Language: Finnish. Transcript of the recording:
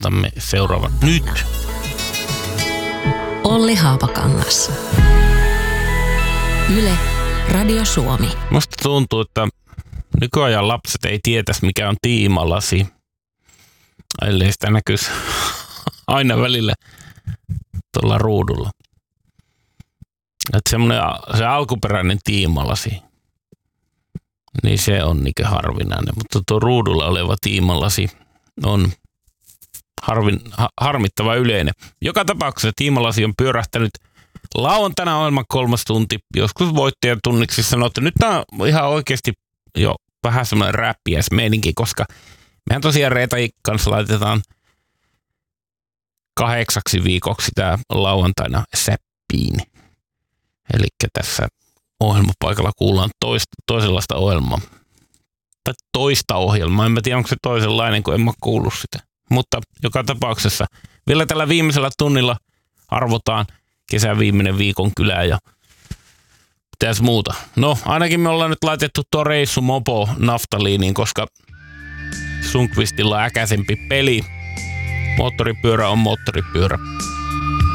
otamme seuraavan nyt. Olli Haapakangas. Yle, Radio Suomi. Musta tuntuu, että nykyajan lapset ei tietäisi, mikä on tiimalasi, ellei sitä näkyisi aina välillä tuolla ruudulla. Että se alkuperäinen tiimalasi, niin se on niinkö harvinainen, mutta tuo ruudulla oleva tiimalasi on harmittava yleinen. Joka tapauksessa tiimalasi on pyörähtänyt lauantaina ohjelman 3 tunti. Joskus voittajan tunniksi sanoo, että nyt tämä on ihan oikeasti jo vähän semmoinen räppiäismeininki, koska mehän tosiaan Reetan kanssa laitetaan 8 viikoksi tämä lauantaina säppiin. Eli tässä ohjelmapaikalla kuullaan toisenlaista ohjelmaa. Tai toista ohjelmaa. En mä tiedä, onko se toisenlainen, kun en mä kuullut sitä. Mutta joka tapauksessa vielä tällä viimeisellä tunnilla arvotaan kesän viimeinen viikon kylää ja mitäs muuta. No, ainakin me ollaan nyt laitettu tuo reissu mopo naftaliiniin, koska Sundqvistilla on äkäisempi peli. Moottoripyörä on moottoripyörä.